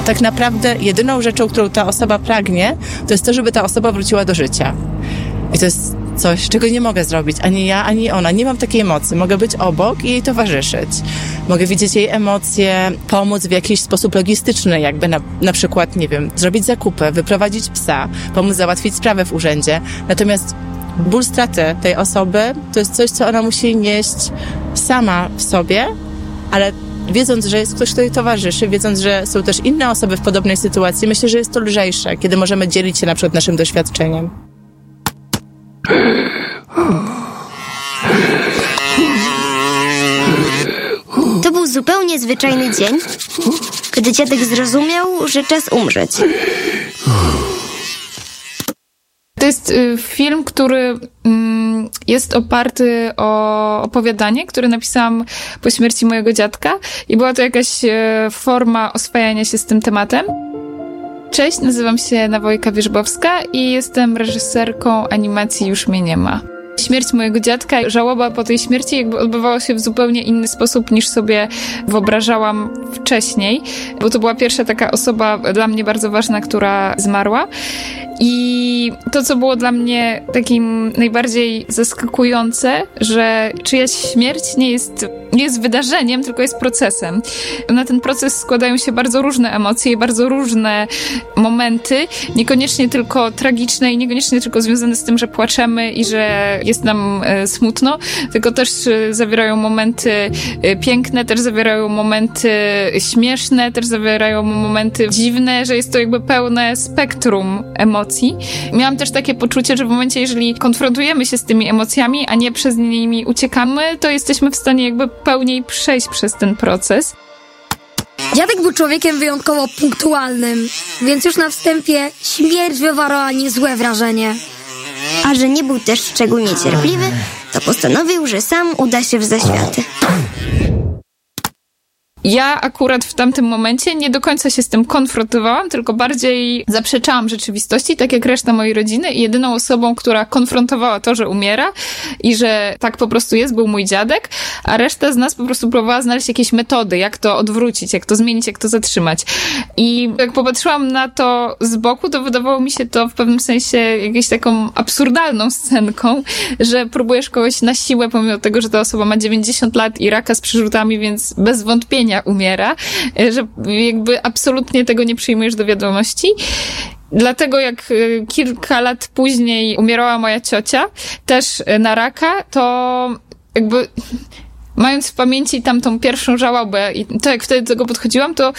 tak naprawdę jedyną rzeczą, którą ta osoba pragnie, to jest to, żeby ta osoba wróciła do życia. I to jest coś, czego nie mogę zrobić. Ani ja, ani ona. Nie mam takiej mocy. Mogę być obok i jej towarzyszyć. Mogę widzieć jej emocje, pomóc w jakiś sposób logistyczny, jakby na przykład, nie wiem, zrobić zakupy, wyprowadzić psa, pomóc załatwić sprawę w urzędzie. Natomiast ból straty tej osoby to jest coś, co ona musi nieść sama w sobie, ale wiedząc, że jest ktoś, kto jej towarzyszy, wiedząc, że są też inne osoby w podobnej sytuacji, myślę, że jest to lżejsze, kiedy możemy dzielić się na przykład naszym doświadczeniem. To był zupełnie zwyczajny dzień, gdy dziadek zrozumiał, że czas umrzeć. To jest film, który jest oparty o opowiadanie, które napisałam po śmierci mojego dziadka i była to jakaś forma oswajania się z tym tematem. Cześć, nazywam się Nawojka Wierzbowska i jestem reżyserką animacji Już mnie nie ma. Śmierć mojego dziadka, żałoba po tej śmierci jakby odbywała się w zupełnie inny sposób niż sobie wyobrażałam wcześniej, bo to była pierwsza taka osoba dla mnie bardzo ważna, która zmarła. I to, co było dla mnie takim najbardziej zaskakujące, że czyjaś śmierć nie jest wydarzeniem, tylko jest procesem. Na ten proces składają się bardzo różne emocje i bardzo różne momenty, niekoniecznie tylko tragiczne i niekoniecznie tylko związane z tym, że płaczemy i że jest nam smutno, tylko też zawierają momenty piękne, też zawierają momenty śmieszne, też zawierają momenty dziwne, że jest to jakby pełne spektrum emocji. Miałam też takie poczucie, że w momencie, jeżeli konfrontujemy się z tymi emocjami, a nie przez nimi uciekamy, to jesteśmy w stanie jakby pełniej przejść przez ten proces. Dziadek był człowiekiem wyjątkowo punktualnym, więc już na wstępie śmierć wywarła niezłe wrażenie. A że nie był też szczególnie cierpliwy, to postanowił, że sam uda się w zaświaty. Ja akurat w tamtym momencie nie do końca się z tym konfrontowałam, tylko bardziej zaprzeczałam rzeczywistości, tak jak reszta mojej rodziny i jedyną osobą, która konfrontowała to, że umiera i że tak po prostu jest, był mój dziadek, a reszta z nas po prostu próbowała znaleźć jakieś metody, jak to odwrócić, jak to zmienić, jak to zatrzymać. I jak popatrzyłam na to z boku, to wydawało mi się to w pewnym sensie jakąś taką absurdalną scenką, że próbujesz kogoś na siłę, pomimo tego, że ta osoba ma 90 lat i raka z przerzutami, więc bez wątpienia umiera, że jakby absolutnie tego nie przyjmujesz do wiadomości. Dlatego jak kilka lat później umierała moja ciocia, też na raka, to jakby mając w pamięci tamtą pierwszą żałobę i to jak wtedy do tego podchodziłam, to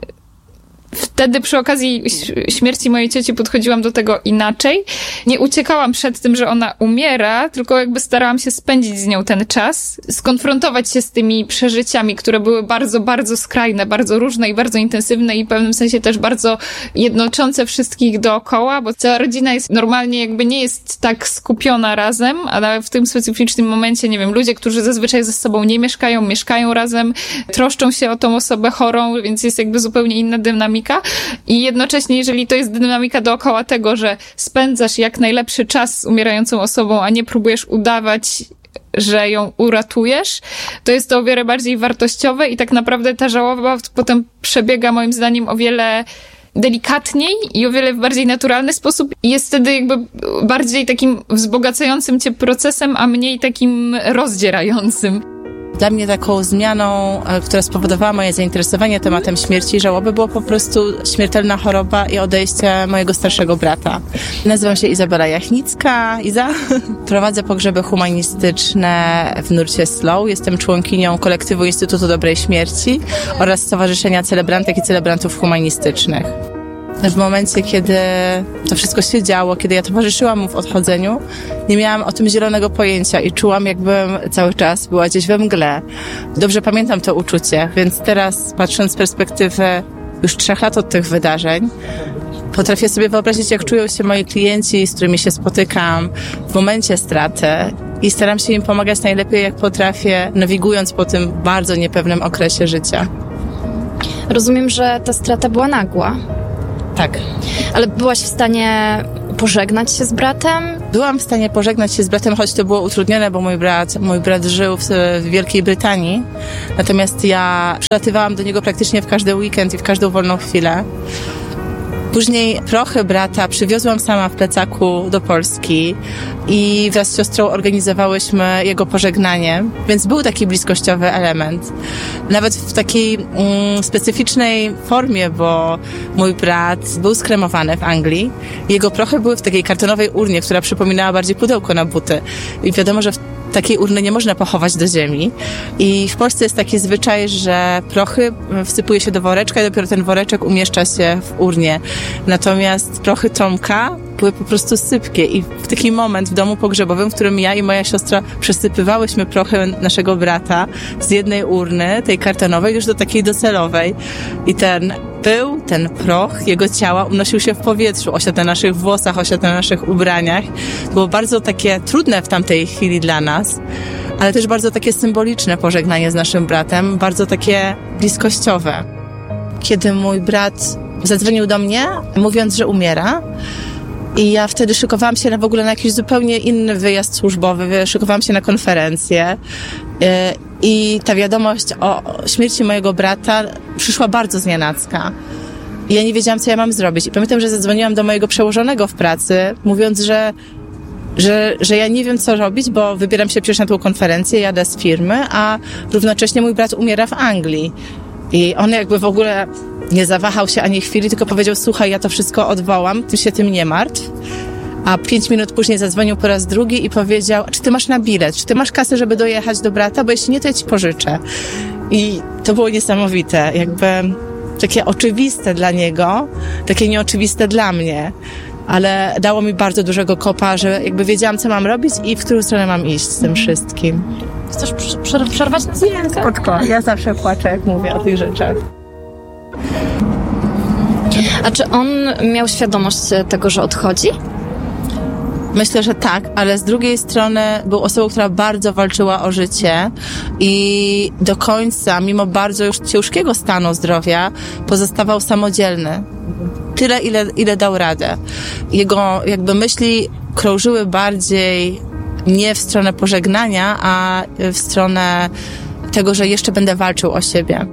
wtedy przy okazji śmierci mojej cioci podchodziłam do tego inaczej. Nie uciekałam przed tym, że ona umiera, tylko jakby starałam się spędzić z nią ten czas, skonfrontować się z tymi przeżyciami, które były bardzo, bardzo skrajne, bardzo różne i bardzo intensywne i w pewnym sensie też bardzo jednoczące wszystkich dookoła, bo cała rodzina jest normalnie jakby nie jest tak skupiona razem, ale w tym specyficznym momencie, nie wiem, ludzie, którzy zazwyczaj ze sobą nie mieszkają, mieszkają razem, troszczą się o tą osobę chorą, więc jest jakby zupełnie inna dynamika. I jednocześnie, jeżeli to jest dynamika dookoła tego, że spędzasz jak najlepszy czas z umierającą osobą, a nie próbujesz udawać, że ją uratujesz, to jest to o wiele bardziej wartościowe i tak naprawdę ta żałoba potem przebiega moim zdaniem o wiele delikatniej i o wiele w bardziej naturalny sposób i jest wtedy jakby bardziej takim wzbogacającym cię procesem, a mniej takim rozdzierającym. Dla mnie taką zmianą, która spowodowała moje zainteresowanie tematem śmierci i żałoby, była po prostu śmiertelna choroba i odejście mojego starszego brata. Nazywam się Izabela Jachnicka, Iza. Prowadzę pogrzeby humanistyczne w nurcie Slow. Jestem członkinią kolektywu Instytutu Dobrej Śmierci oraz Stowarzyszenia Celebrantek i Celebrantów Humanistycznych. W momencie, kiedy to wszystko się działo, kiedy ja towarzyszyłam mu w odchodzeniu, nie miałam o tym zielonego pojęcia i czułam, jakbym cały czas była gdzieś we mgle. Dobrze pamiętam to uczucie, więc teraz, patrząc z perspektywy już 3 lat od tych wydarzeń, potrafię sobie wyobrazić, jak czują się moi klienci, z którymi się spotykam w momencie straty i staram się im pomagać najlepiej, jak potrafię, nawigując po tym bardzo niepewnym okresie życia. Rozumiem, że ta strata była nagła. Tak. Ale byłaś w stanie pożegnać się z bratem? Byłam w stanie pożegnać się z bratem, choć to było utrudnione, bo mój brat żył w Wielkiej Brytanii. Natomiast ja przylatywałam do niego praktycznie w każdy weekend i w każdą wolną chwilę. Później prochy brata przywiozłam sama w plecaku do Polski i wraz z siostrą organizowałyśmy jego pożegnanie, więc był taki bliskościowy element. Nawet w takiej specyficznej formie, bo mój brat był skremowany w Anglii. Jego prochy były w takiej kartonowej urnie, która przypominała bardziej pudełko na buty. I wiadomo, że takiej urny nie można pochować do ziemi. I w Polsce jest taki zwyczaj, że prochy wsypuje się do woreczka i dopiero ten woreczek umieszcza się w urnie. Natomiast prochy Tomka były po prostu sypkie i w taki moment w domu pogrzebowym, w którym ja i moja siostra przesypywałyśmy prochy naszego brata z jednej urny, tej kartonowej, już do takiej docelowej. I ten pył, ten proch jego ciała unosił się w powietrzu, osiadł na naszych włosach, osiadł na naszych ubraniach. Było bardzo takie trudne w tamtej chwili dla nas, ale też bardzo takie symboliczne pożegnanie z naszym bratem, bardzo takie bliskościowe. Kiedy mój brat zadzwonił do mnie, mówiąc, że umiera, i ja wtedy szykowałam się w ogóle na jakiś zupełnie inny wyjazd służbowy, szykowałam się na konferencję i ta wiadomość o śmierci mojego brata przyszła bardzo znienacka. I ja nie wiedziałam, co ja mam zrobić. I pamiętam, że zadzwoniłam do mojego przełożonego w pracy, mówiąc, że ja nie wiem, co robić, bo wybieram się przecież na tą konferencję, jadę z firmy, a równocześnie mój brat umiera w Anglii. I on jakby w ogóle nie zawahał się ani chwili, tylko powiedział: słuchaj, ja to wszystko odwołam, ty się tym nie martw. A 5 minut później zadzwonił po raz drugi i powiedział: czy ty masz na bilet, czy ty masz kasę, żeby dojechać do brata, bo jeśli nie, to ja ci pożyczę. I to było niesamowite, jakby takie oczywiste dla niego, takie nieoczywiste dla mnie. Ale dało mi bardzo dużego kopa, że jakby wiedziałam, co mam robić i w którą stronę mam iść z tym wszystkim. Chcesz przerwać na chwilę? Spoko, ja zawsze płaczę, jak mówię o tych rzeczach. A czy on miał świadomość tego, że odchodzi? Myślę, że tak, ale z drugiej strony był osobą, która bardzo walczyła o życie i do końca, mimo bardzo już ciężkiego stanu zdrowia, pozostawał samodzielny. Tyle, ile dał radę. Jego jakby myśli krążyły bardziej nie w stronę pożegnania, a w stronę tego, że jeszcze będę walczył o siebie.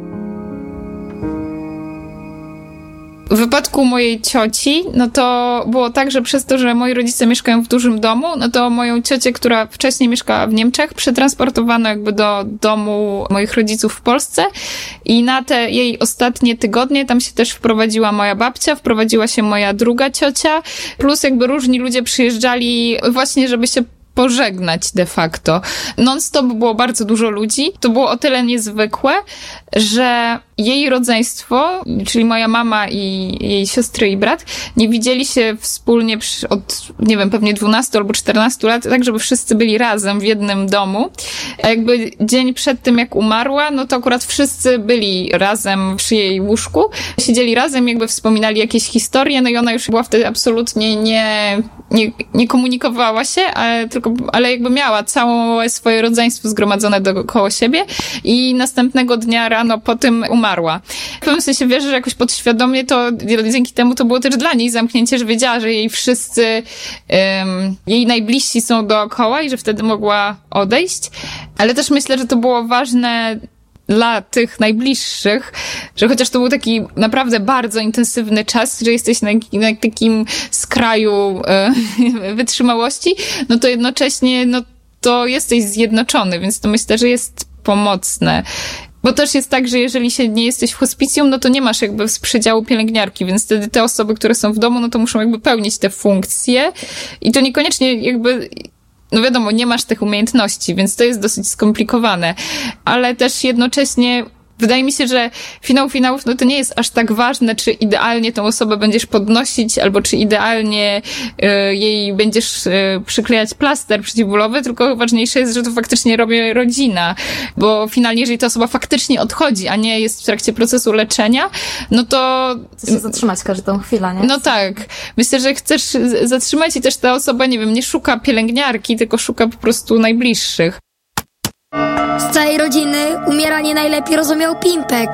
W wypadku mojej cioci, no to było tak, że przez to, że moi rodzice mieszkają w dużym domu, no to moją ciocię, która wcześniej mieszkała w Niemczech, przetransportowano jakby do domu moich rodziców w Polsce i na te jej ostatnie tygodnie tam się też wprowadziła moja babcia, wprowadziła się moja druga ciocia, plus jakby różni ludzie przyjeżdżali właśnie, żeby się pożegnać de facto. Non-stop było bardzo dużo ludzi. To było o tyle niezwykłe, że jej rodzeństwo, czyli moja mama i jej siostry i brat, nie widzieli się wspólnie od, nie wiem, pewnie 12 albo 14 lat, tak żeby wszyscy byli razem w jednym domu. A jakby dzień przed tym, jak umarła, no to akurat wszyscy byli razem przy jej łóżku. Siedzieli razem, jakby wspominali jakieś historie, no i ona już była wtedy absolutnie nie komunikowała się, ale jakby miała całe swoje rodzeństwo zgromadzone dookoła siebie i następnego dnia rano po tym umarła. W pewnym sensie wierzę, że jakoś podświadomie to dzięki temu to było też dla niej zamknięcie, że wiedziała, że jej wszyscy, jej najbliżsi są dookoła i że wtedy mogła odejść. Ale też myślę, że to było ważne dla tych najbliższych, że chociaż to był taki naprawdę bardzo intensywny czas, że jesteś na takim skraju wytrzymałości, no to jednocześnie no to jesteś zjednoczony, więc to myślę, że jest pomocne. Bo też jest tak, że jeżeli się nie jesteś w hospicjum, no to nie masz jakby z przedziału pielęgniarki, więc wtedy te osoby, które są w domu, no to muszą jakby pełnić te funkcje i to niekoniecznie jakby... No wiadomo, nie masz tych umiejętności, więc to jest dosyć skomplikowane, ale też jednocześnie wydaje mi się, że finałów, no to nie jest aż tak ważne, czy idealnie tą osobę będziesz podnosić, albo czy idealnie jej będziesz przyklejać plaster przeciwbólowy, tylko ważniejsze jest, że to faktycznie robi rodzina, bo finalnie, jeżeli ta osoba faktycznie odchodzi, a nie jest w trakcie procesu leczenia, no to... Chcesz się zatrzymać każdą chwilę, nie? No tak. Myślę, że chcesz zatrzymać i też ta osoba, nie wiem, nie szuka pielęgniarki, tylko szuka po prostu najbliższych. Z całej rodziny umieranie najlepiej rozumiał Pimpek.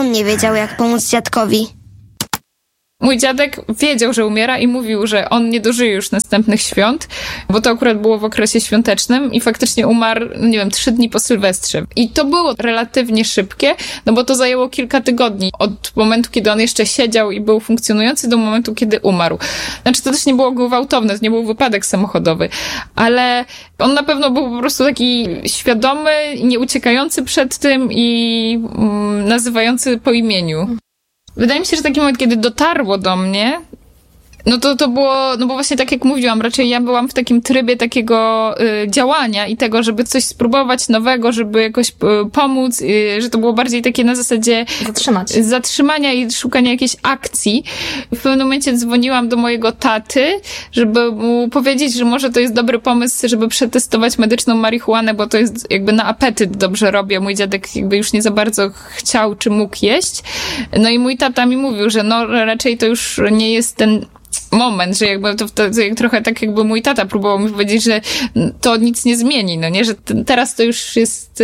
sam nie wiedział, jak pomóc dziadkowi. Mój dziadek wiedział, że umiera i mówił, że on nie dożyje już następnych świąt, bo to akurat było w okresie świątecznym i faktycznie umarł, 3 dni po Sylwestrze. I to było relatywnie szybkie, no bo to zajęło kilka tygodni od momentu, kiedy on jeszcze siedział i był funkcjonujący do momentu, kiedy umarł. Znaczy to też nie było gwałtowne, to nie był wypadek samochodowy, ale on na pewno był po prostu taki świadomy, nie uciekający przed tym i nazywający po imieniu. Wydaje mi się, że taki moment, kiedy dotarło do mnie, no to było, no bo właśnie tak jak mówiłam, raczej ja byłam w takim trybie takiego działania i tego, żeby coś spróbować nowego, żeby jakoś pomóc, że to było bardziej takie na zasadzie zatrzymania i szukania jakiejś akcji. W pewnym momencie dzwoniłam do mojego taty, żeby mu powiedzieć, że może to jest dobry pomysł, żeby przetestować medyczną marihuanę, bo to jest jakby na apetyt dobrze robię. Mój dziadek jakby już nie za bardzo chciał czy mógł jeść. No i mój tata mi mówił, że no raczej to już nie jest ten moment, że jakby to trochę tak jakby mój tata próbował mi powiedzieć, że to nic nie zmieni, no nie, że teraz to już jest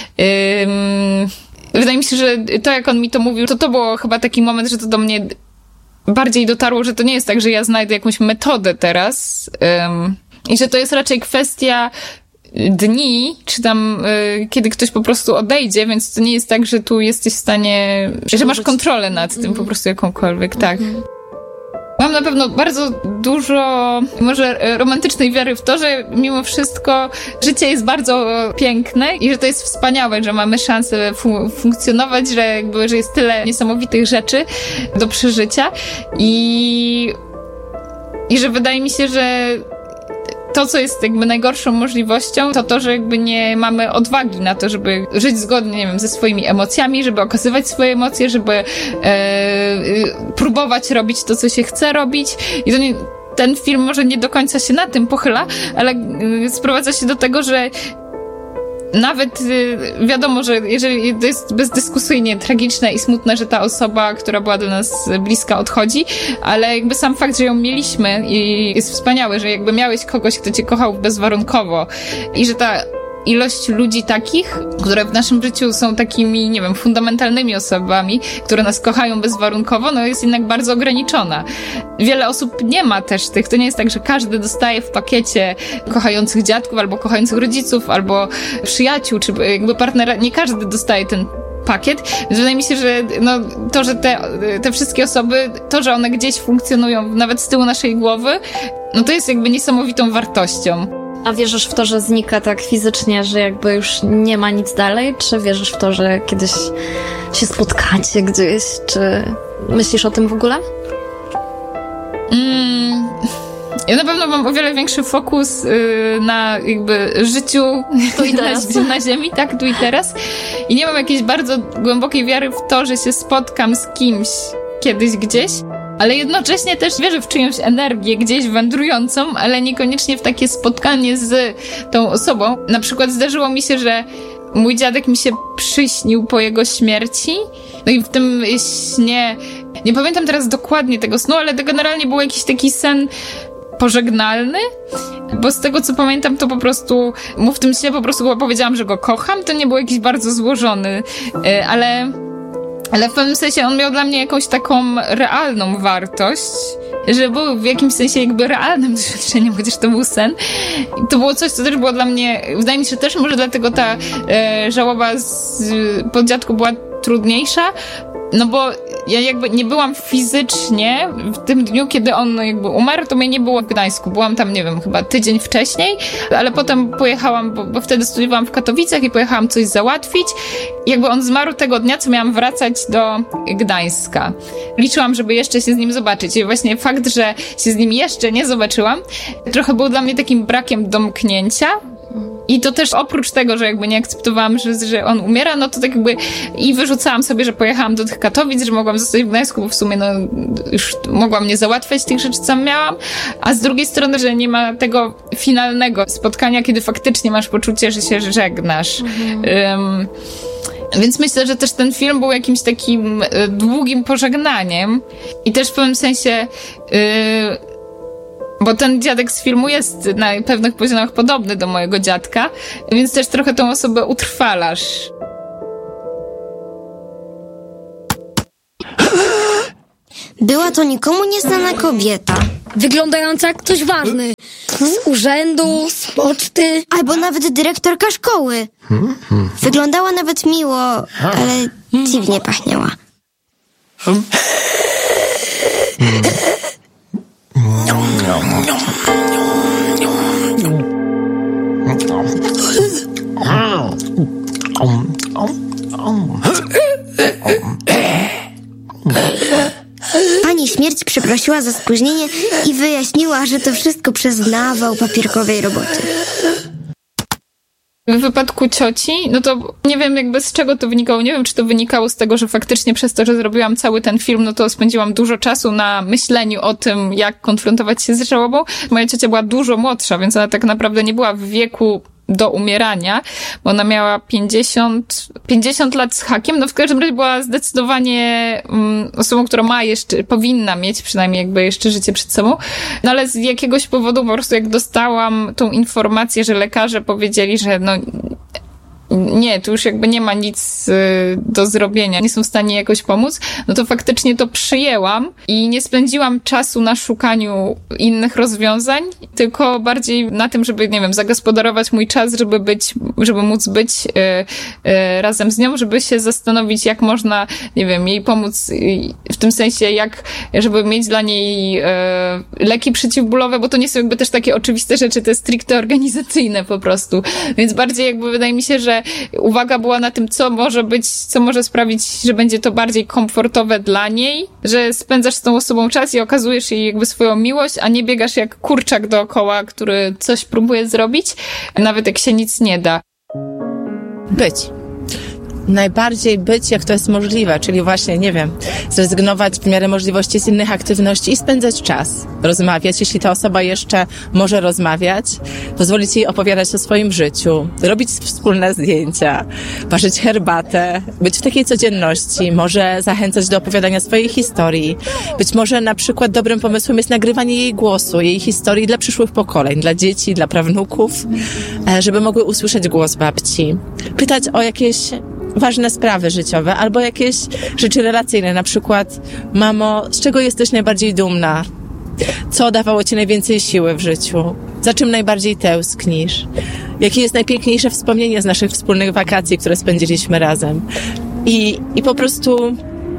wydaje mi się, że to jak on mi to mówił, to było chyba taki moment, że to do mnie bardziej dotarło, że to nie jest tak, że ja znajdę jakąś metodę teraz i że to jest raczej kwestia dni, czy tam kiedy ktoś po prostu odejdzie, więc to nie jest tak, że tu jesteś w stanie, że masz kontrolę nad tym po prostu jakąkolwiek, tak. Mam na pewno bardzo dużo może romantycznej wiary w to, że mimo wszystko życie jest bardzo piękne i że to jest wspaniałe, że mamy szansę funkcjonować, że jest tyle niesamowitych rzeczy do przeżycia i że wydaje mi się, że to, co jest jakby najgorszą możliwością, to, że jakby nie mamy odwagi na to, żeby żyć zgodnie, nie wiem, ze swoimi emocjami, żeby okazywać swoje emocje, żeby próbować robić to, co się chce robić. I to nie, ten film może nie do końca się na tym pochyla, ale sprowadza się do tego, że nawet wiadomo, że jeżeli to jest bezdyskusyjnie tragiczne i smutne, że ta osoba, która była do nas bliska, odchodzi, ale jakby sam fakt, że ją mieliśmy i jest wspaniały, że jakby miałeś kogoś, kto cię kochał bezwarunkowo i że ta ilość ludzi takich, które w naszym życiu są takimi, nie wiem, fundamentalnymi osobami, które nas kochają bezwarunkowo, no jest jednak bardzo ograniczona. Wiele osób nie ma też tych, to nie jest tak, że każdy dostaje w pakiecie kochających dziadków, albo kochających rodziców, albo przyjaciół, czy jakby partnera, nie każdy dostaje ten pakiet, więc wydaje mi się, że no, to, że te wszystkie osoby, to, że one gdzieś funkcjonują nawet z tyłu naszej głowy, no to jest jakby niesamowitą wartością. A wierzysz w to, że znika tak fizycznie, że jakby już nie ma nic dalej? Czy wierzysz w to, że kiedyś się spotkacie gdzieś? Czy myślisz o tym w ogóle? Ja na pewno mam o wiele większy fokus na jakby życiu tu i teraz. na ziemi, tak, tu i teraz. I nie mam jakiejś bardzo głębokiej wiary w to, że się spotkam z kimś kiedyś gdzieś. Ale jednocześnie też wierzę w czyjąś energię gdzieś wędrującą, ale niekoniecznie w takie spotkanie z tą osobą. Na przykład zdarzyło mi się, że mój dziadek mi się przyśnił po jego śmierci. No i w tym śnie, nie pamiętam teraz dokładnie tego snu, ale to generalnie był jakiś taki sen pożegnalny, bo z tego co pamiętam, to po prostu mu w tym śnie po prostu powiedziałam, że go kocham. To nie był jakiś bardzo złożony, ale w pewnym sensie on miał dla mnie jakąś taką realną wartość, że był w jakimś sensie jakby realnym doświadczeniem, chociaż to był sen. I to było coś, co też było dla mnie, wydaje mi się, że też może dlatego ta żałoba po dziadku była trudniejsza, no bo ja jakby nie byłam fizycznie w tym dniu, kiedy on jakby umarł, to mnie nie było w Gdańsku. Byłam tam, nie wiem, chyba tydzień wcześniej, ale potem pojechałam, bo wtedy studiowałam w Katowicach i pojechałam coś załatwić. I jakby on zmarł tego dnia, co miałam wracać do Gdańska. Liczyłam, żeby jeszcze się z nim zobaczyć. I właśnie fakt, że się z nim jeszcze nie zobaczyłam, trochę był dla mnie takim brakiem domknięcia. I to też oprócz tego, że jakby nie akceptowałam, że on umiera, no to tak jakby i wyrzucałam sobie, że pojechałam do tych Katowic, że mogłam zostać w Gdańsku, bo w sumie no już mogłam nie załatwiać tych rzeczy, co miałam, a z drugiej strony, że nie ma tego finalnego spotkania, kiedy faktycznie masz poczucie, że się żegnasz. Więc myślę, że też ten film był jakimś takim długim pożegnaniem i też w pewnym sensie bo ten dziadek z filmu jest na pewnych poziomach podobny do mojego dziadka, więc też trochę tą osobę utrwalasz. Była to nikomu nieznana kobieta. Wyglądająca jak ktoś ważny. Z urzędu, z poczty. Albo nawet dyrektorka szkoły. Wyglądała nawet miło, ale dziwnie pachniała. Pani śmierć przeprosiła za spóźnienie i wyjaśniła, że to wszystko przez nawał papierkowej roboty. W wypadku cioci, no to nie wiem jakby z czego to wynikało. Nie wiem, czy to wynikało z tego, że faktycznie przez to, że zrobiłam cały ten film, no to spędziłam dużo czasu na myśleniu o tym, jak konfrontować się z żałobą. Moja ciocia była dużo młodsza, więc ona tak naprawdę nie była w wieku do umierania, bo ona miała 50 lat z hakiem, no w każdym razie była zdecydowanie osobą, która powinna mieć przynajmniej jakby jeszcze życie przed sobą, no ale z jakiegoś powodu po prostu jak dostałam tą informację, że lekarze powiedzieli, że no nie, tu już jakby nie ma nic do zrobienia, nie są w stanie jakoś pomóc, no to faktycznie to przyjęłam i nie spędziłam czasu na szukaniu innych rozwiązań, tylko bardziej na tym, żeby, nie wiem, zagospodarować mój czas, żeby móc być razem z nią, żeby się zastanowić, jak można, nie wiem, jej pomóc w tym sensie, żeby mieć dla niej leki przeciwbólowe, bo to nie są jakby też takie oczywiste rzeczy, to jest stricte organizacyjne po prostu, więc bardziej jakby wydaje mi się, że uwaga była na tym, co może sprawić, że będzie to bardziej komfortowe dla niej, że spędzasz z tą osobą czas i okazujesz jej jakby swoją miłość, a nie biegasz jak kurczak dookoła, który coś próbuje zrobić, nawet jak się nic nie da. Być. Najbardziej być, jak to jest możliwe, czyli właśnie, nie wiem, zrezygnować w miarę możliwości z innych aktywności i spędzać czas, rozmawiać, jeśli ta osoba jeszcze może rozmawiać, pozwolić jej opowiadać o swoim życiu, robić wspólne zdjęcia, parzyć herbatę, być w takiej codzienności, może zachęcać do opowiadania swojej historii. Być może na przykład dobrym pomysłem jest nagrywanie jej głosu, jej historii dla przyszłych pokoleń, dla dzieci, dla prawnuków, żeby mogły usłyszeć głos babci. Pytać o jakieś ważne sprawy życiowe albo jakieś rzeczy relacyjne, na przykład: mamo, z czego jesteś najbardziej dumna? Co dawało ci najwięcej siły w życiu? Za czym najbardziej tęsknisz? Jakie jest najpiękniejsze wspomnienie z naszych wspólnych wakacji, które spędziliśmy razem? I po prostu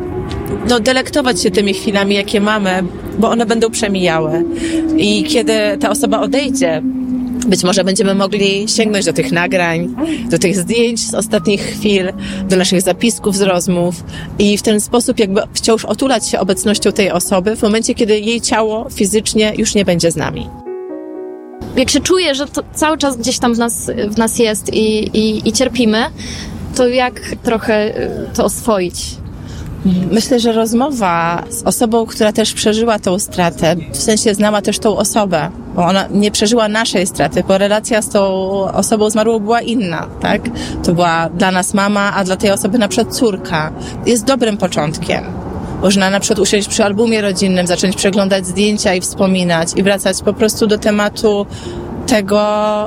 delektować się tymi chwilami, jakie mamy, bo one będą przemijały. I kiedy ta osoba odejdzie, być może będziemy mogli sięgnąć do tych nagrań, do tych zdjęć z ostatnich chwil, do naszych zapisków z rozmów i w ten sposób jakby wciąż otulać się obecnością tej osoby w momencie, kiedy jej ciało fizycznie już nie będzie z nami. Jak się czuje, że to cały czas gdzieś tam w nas jest i cierpimy, to jak trochę to oswoić? Myślę, że rozmowa z osobą, która też przeżyła tą stratę, w sensie znała też tą osobę, bo ona nie przeżyła naszej straty, bo relacja z tą osobą zmarłą była inna, tak? To była dla nas mama, a dla tej osoby na przykład córka. Jest dobrym początkiem. Można na przykład usiąść przy albumie rodzinnym, zacząć przeglądać zdjęcia i wspominać i wracać po prostu do tematu tego,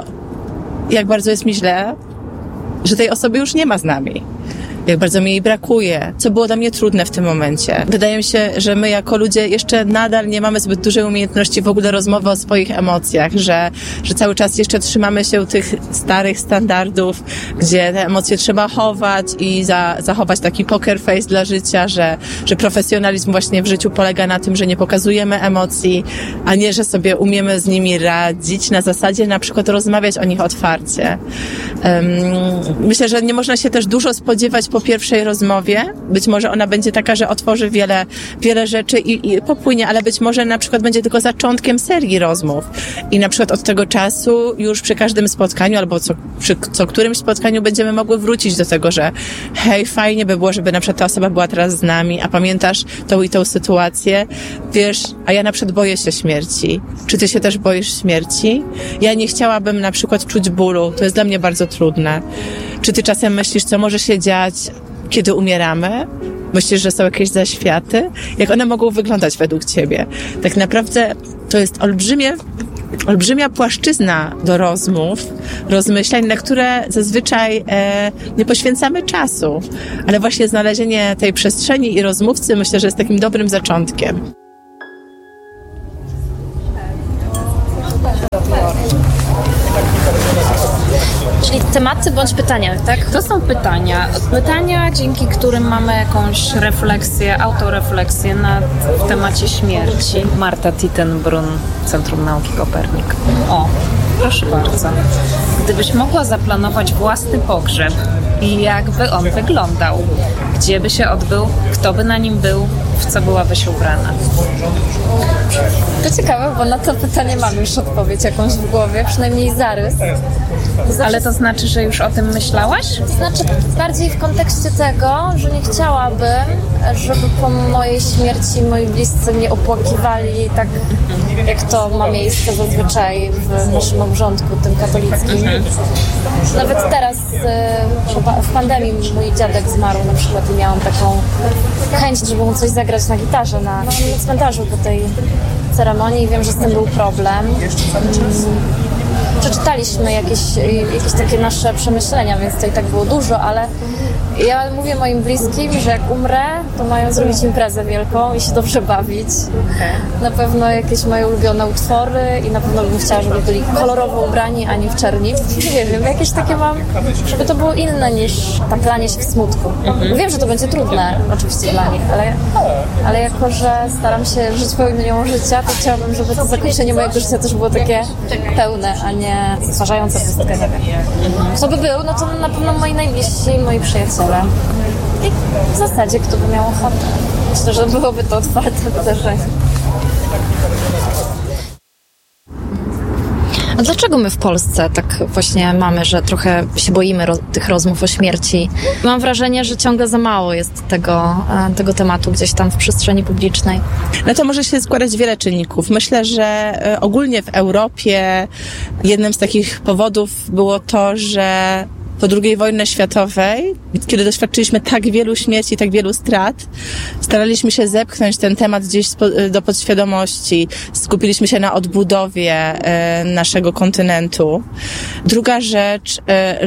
jak bardzo jest mi źle, że tej osoby już nie ma z nami. Jak bardzo mi jej brakuje, co było dla mnie trudne w tym momencie. Wydaje mi się, że my jako ludzie jeszcze nadal nie mamy zbyt dużej umiejętności w ogóle rozmowy o swoich emocjach, że cały czas jeszcze trzymamy się tych starych standardów, gdzie te emocje trzeba chować i zachować taki poker face dla życia, że profesjonalizm właśnie w życiu polega na tym, że nie pokazujemy emocji, a nie, że sobie umiemy z nimi radzić na zasadzie na przykład rozmawiać o nich otwarcie. Myślę, że nie można się też dużo spodziewać po pierwszej rozmowie. Być może ona będzie taka, że otworzy wiele rzeczy i popłynie, ale być może na przykład będzie tylko zaczątkiem serii rozmów. I na przykład od tego czasu już przy każdym spotkaniu albo przy co którymś spotkaniu będziemy mogły wrócić do tego, że hej, fajnie by było, żeby na przykład ta osoba była teraz z nami, a pamiętasz tą i tą sytuację? Wiesz, a ja na przykład boję się śmierci. Czy ty się też boisz śmierci? Ja nie chciałabym na przykład czuć bólu. To jest dla mnie bardzo trudne. Czy ty czasem myślisz, co może się dziać, kiedy umieramy? Myślisz, że są jakieś zaświaty? Jak one mogą wyglądać według ciebie? Tak naprawdę to jest olbrzymie olbrzymia płaszczyzna do rozmów, rozmyślań, na które zazwyczaj nie poświęcamy czasu. Ale właśnie znalezienie tej przestrzeni i rozmówcy myślę, że jest takim dobrym zaczątkiem. Czyli tematy bądź pytania, tak? To są pytania. Pytania, dzięki którym mamy jakąś refleksję, autorefleksję w temacie śmierci. Marta Tittenbrunn, Centrum Nauki Kopernik. O, proszę bardzo. Gdybyś mogła zaplanować własny pogrzeb i jakby on wyglądał? Gdzie by się odbył? Kto by na nim był? W co byłabyś ubrana? To ciekawe, bo na to pytanie mam już odpowiedź jakąś w głowie, przynajmniej zarys. Ale to znaczy, że już o tym myślałaś? To znaczy bardziej w kontekście tego, że nie chciałabym, żeby po mojej śmierci moi bliscy mnie opłakiwali tak, jak to ma miejsce zazwyczaj w naszym obrządku, tym katolickim. Nawet teraz w pandemii mój dziadek zmarł na przykład i miałam taką chęć, żeby mu coś zagrać na gitarze na cmentarzu po tej ceremonii. Wiem, że z tym był problem. Przeczytaliśmy jakieś takie nasze przemyślenia, więc to i tak było dużo, ale ja mówię moim bliskim, że jak umrę, to mają zrobić imprezę wielką i się dobrze bawić. Na pewno jakieś moje ulubione utwory i na pewno bym chciała, żeby byli kolorowo ubrani, a nie w czerni. Nie wiem, jakieś takie mam, żeby to było inne niż taplanie się w smutku. Wiem, że to będzie trudne oczywiście dla nich, ale jako, że staram się żyć pełnią życia, to chciałabym, żeby to zakończenie mojego życia też było takie pełne, a nie stwarzające pustkę. Nie wiem. Kto by był, no to na pewno moi najbliżsi, moi przyjaciele. I w zasadzie kto by miał ochotę. Myślę, że byłoby to otwarte wydarzenie. A dlaczego my w Polsce tak właśnie mamy, że trochę się boimy tych rozmów o śmierci? Mam wrażenie, że ciągle za mało jest tego tematu gdzieś tam w przestrzeni publicznej. No to może się składać wiele czynników. Myślę, że ogólnie w Europie jednym z takich powodów było to, że po II wojnie światowej, kiedy doświadczyliśmy tak wielu śmierci, tak wielu strat, staraliśmy się zepchnąć ten temat gdzieś do podświadomości. Skupiliśmy się na odbudowie naszego kontynentu. Druga rzecz,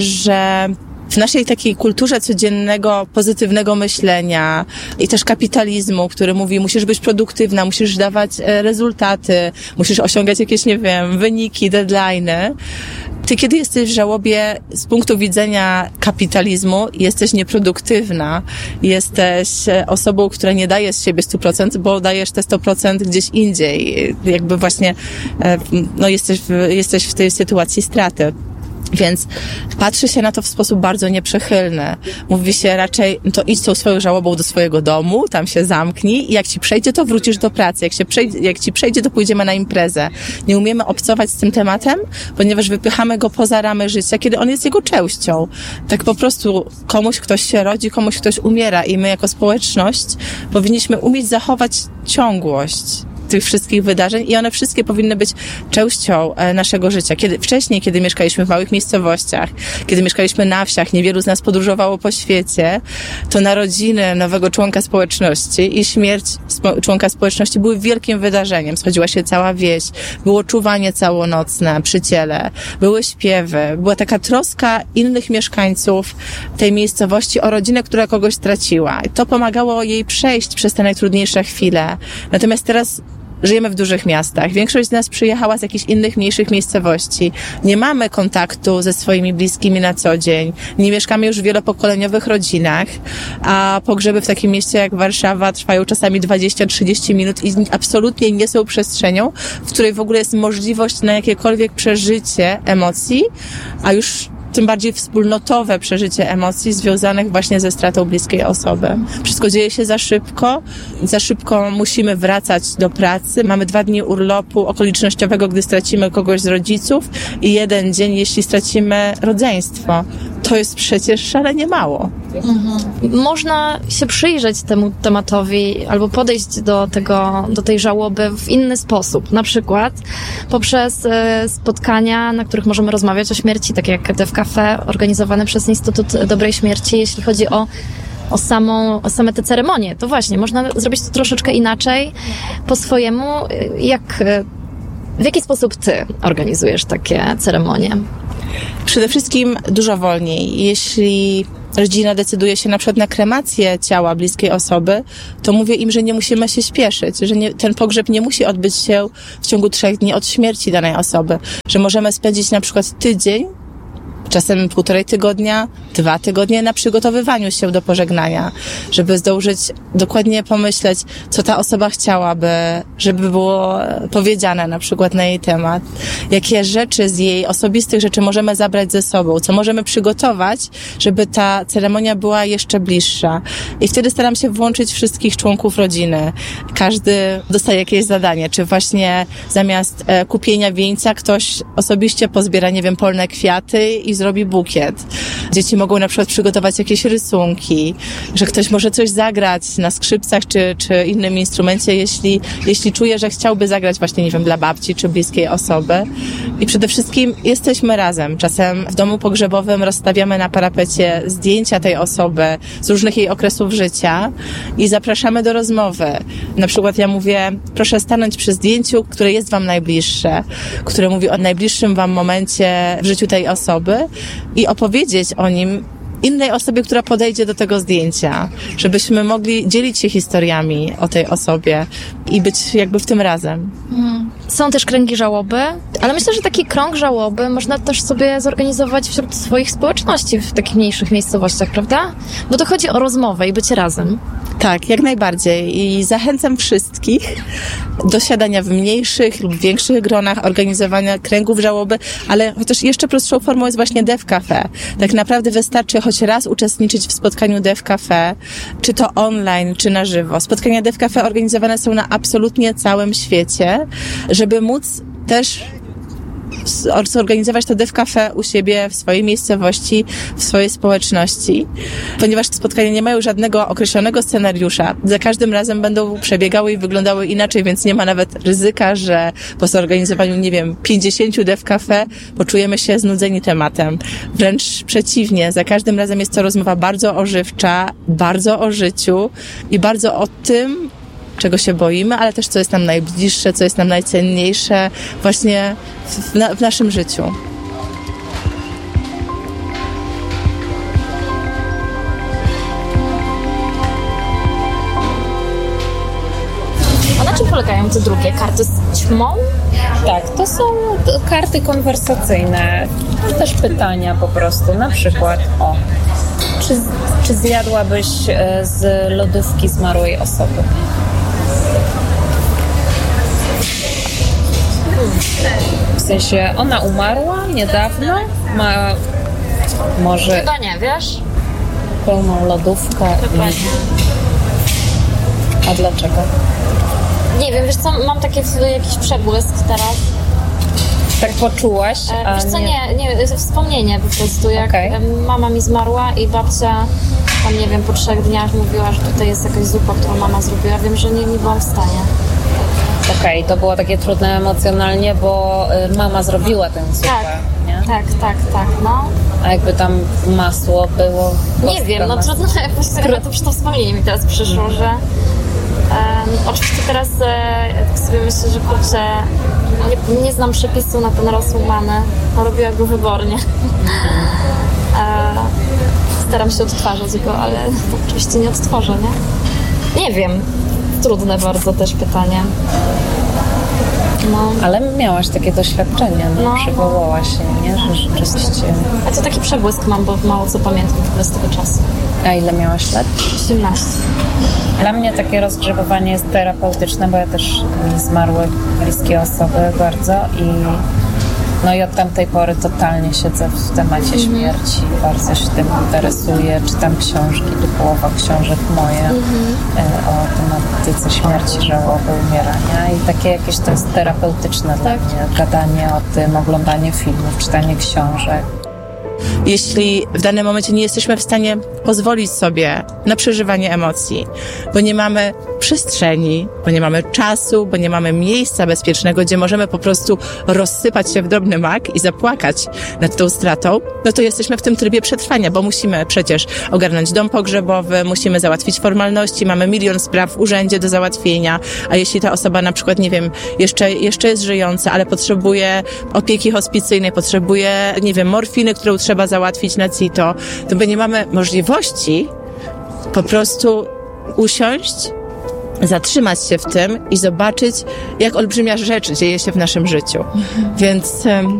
że w naszej takiej kulturze codziennego, pozytywnego myślenia i też kapitalizmu, który mówi, musisz być produktywna, musisz dawać rezultaty, musisz osiągać jakieś, nie wiem, wyniki, deadline'y. Ty, kiedy jesteś w żałobie z punktu widzenia kapitalizmu, jesteś nieproduktywna, jesteś osobą, która nie daje z siebie 100%, bo dajesz te 100% gdzieś indziej. Jakby właśnie, no jesteś w tej sytuacji straty. Więc patrzy się na to w sposób bardzo nieprzychylny. Mówi się raczej, to idź tą swoją żałobą do swojego domu, tam się zamknij i jak ci przejdzie, to wrócisz do pracy. Jak ci przejdzie, to pójdziemy na imprezę. Nie umiemy obcować z tym tematem, ponieważ wypychamy go poza ramy życia, kiedy on jest jego częścią. Tak po prostu komuś ktoś się rodzi, komuś ktoś umiera i my jako społeczność powinniśmy umieć zachować ciągłość tych wszystkich wydarzeń i one wszystkie powinny być częścią naszego życia. Kiedy mieszkaliśmy w małych miejscowościach, kiedy mieszkaliśmy na wsiach, niewielu z nas podróżowało po świecie, to narodziny nowego członka społeczności i śmierć członka społeczności były wielkim wydarzeniem. Schodziła się cała wieś, było czuwanie całonocne przy ciele, były śpiewy, była taka troska innych mieszkańców tej miejscowości o rodzinę, która kogoś straciła. I to pomagało jej przejść przez te najtrudniejsze chwile. Natomiast teraz żyjemy w dużych miastach. Większość z nas przyjechała z jakichś innych, mniejszych miejscowości. Nie mamy kontaktu ze swoimi bliskimi na co dzień. Nie mieszkamy już w wielopokoleniowych rodzinach, a pogrzeby w takim mieście jak Warszawa trwają czasami 20-30 minut i absolutnie nie są przestrzenią, w której w ogóle jest możliwość na jakiekolwiek przeżycie emocji, a już tym bardziej wspólnotowe przeżycie emocji związanych właśnie ze stratą bliskiej osoby. Wszystko dzieje się za szybko musimy wracać do pracy. Mamy 2 dni urlopu okolicznościowego, gdy stracimy kogoś z rodziców i 1 dzień, jeśli stracimy rodzeństwo. To jest przecież szalenie mało. Można się przyjrzeć temu tematowi albo podejść do tej żałoby w inny sposób. Na przykład poprzez spotkania, na których możemy rozmawiać o śmierci, takie jak te w Cafe organizowane przez Instytut Dobrej Śmierci, jeśli chodzi o same te ceremonie. To właśnie, można zrobić to troszeczkę inaczej, po swojemu, jak W jaki sposób ty organizujesz takie ceremonie? Przede wszystkim dużo wolniej. Jeśli rodzina decyduje się na przykład na kremację ciała bliskiej osoby, to mówię im, że nie musimy się śpieszyć, że ten pogrzeb nie musi odbyć się w ciągu 3 dni od śmierci danej osoby, że możemy spędzić na przykład tydzień, czasem 1,5 tygodnia, 2 tygodnie na przygotowywaniu się do pożegnania, żeby zdążyć dokładnie pomyśleć, co ta osoba chciałaby, żeby było powiedziane na przykład na jej temat, jakie rzeczy z jej osobistych rzeczy możemy zabrać ze sobą, co możemy przygotować, żeby ta ceremonia była jeszcze bliższa. I wtedy staram się włączyć wszystkich członków rodziny. Każdy dostaje jakieś zadanie, czy właśnie zamiast kupienia wieńca ktoś osobiście pozbiera, nie wiem, polne kwiaty i zrobi bukiet. Dzieci mogą na przykład przygotować jakieś rysunki, że ktoś może coś zagrać na skrzypcach czy innym instrumencie, jeśli czuje, że chciałby zagrać właśnie, nie wiem, dla babci czy bliskiej osoby. I przede wszystkim jesteśmy razem. Czasem w domu pogrzebowym rozstawiamy na parapecie zdjęcia tej osoby z różnych jej okresów życia i zapraszamy do rozmowy. Na przykład ja mówię, proszę stanąć przy zdjęciu, które jest wam najbliższe, które mówi o najbliższym wam momencie w życiu tej osoby i opowiedzieć o nim innej osobie, która podejdzie do tego zdjęcia, żebyśmy mogli dzielić się historiami o tej osobie i być jakby w tym razem. Są też kręgi żałoby, ale myślę, że taki krąg żałoby można też sobie zorganizować wśród swoich społeczności w takich mniejszych miejscowościach, prawda? Bo to chodzi o rozmowę i bycie razem. Tak, jak najbardziej. I zachęcam wszystkich do siadania w mniejszych lub większych gronach, organizowania kręgów żałoby, ale chociaż jeszcze prostszą formą jest właśnie Dev Cafe. Tak naprawdę wystarczy choć raz uczestniczyć w spotkaniu Dev Cafe, czy to online, czy na żywo. Spotkania Dev Cafe organizowane są na absolutnie całym świecie, żeby móc też zorganizować to Dev Cafe u siebie, w swojej miejscowości, w swojej społeczności. Ponieważ te spotkania nie mają żadnego określonego scenariusza, za każdym razem będą przebiegały i wyglądały inaczej, więc nie ma nawet ryzyka, że po zorganizowaniu, nie wiem, 50 Dev Cafe poczujemy się znudzeni tematem. Wręcz przeciwnie, za każdym razem jest to rozmowa bardzo ożywcza, bardzo o życiu i bardzo o tym, czego się boimy, ale też co jest nam najbliższe, co jest nam najcenniejsze właśnie w naszym życiu. A na czym polegają te drugie karty z ćmą? Tak, to są karty konwersacyjne, też pytania po prostu, na przykład czy zjadłabyś z lodówki zmarłej osoby? W sensie, ona umarła niedawno, ma może... Chyba nie, wiesz? Pełną lodówkę. A dlaczego? Nie wiem, wiesz co, mam taki jakiś przebłysk teraz. Tak poczułaś? Wiesz co, nie, wspomnienie po prostu, jak mama mi zmarła i babcia tam, nie wiem, po 3 dniach mówiła, że tutaj jest jakaś zupa, którą mama zrobiła. Wiem, że nie byłam w stanie. Okej, to było takie trudne emocjonalnie, bo mama zrobiła tę zupę, nie? Tak, no. A jakby tam masło było... Nie wiem, no trudno, jakoś to już to wspomnienie mi teraz przyszło, że oczywiście teraz tak sobie myślę, że kurczę, nie znam przepisu na ten rosół mamy, robiła go wybornie. Staram się odtwarzać go, ale to oczywiście nie odtworzę, nie? Nie wiem. Trudne bardzo też pytanie. No. Ale miałaś takie doświadczenie, przywołała się, nie? Że rzeczywiście... A to taki przebłysk mam, bo mało co pamiętam z tego czasu. A ile miałaś lat? 18. Dla mnie takie rozgrzebywanie jest terapeutyczne, bo ja też zmarły bliskie osoby bardzo i od tamtej pory totalnie siedzę w temacie śmierci, bardzo się tym interesuję, czytam książki, tu połowa książek moje o tematyce śmierci, żałoby, umierania i takie jakieś to jest terapeutyczne dla mnie, gadanie o tym, oglądanie filmów, czytanie książek. jeśli w danym momencie nie jesteśmy w stanie pozwolić sobie na przeżywanie emocji, bo nie mamy przestrzeni, bo nie mamy czasu, bo nie mamy miejsca bezpiecznego, gdzie możemy po prostu rozsypać się w drobny mak i zapłakać nad tą stratą, no to jesteśmy w tym trybie przetrwania, bo musimy przecież ogarnąć dom pogrzebowy, musimy załatwić formalności, mamy milion spraw w urzędzie do załatwienia, a jeśli ta osoba na przykład, nie wiem, jeszcze jest żyjąca, ale potrzebuje opieki hospicyjnej, potrzebuje, nie wiem, morfiny, którą trzeba załatwić na CITO, to my nie mamy możliwości po prostu usiąść, zatrzymać się w tym i zobaczyć, jak olbrzymia rzecz dzieje się w naszym życiu. Więc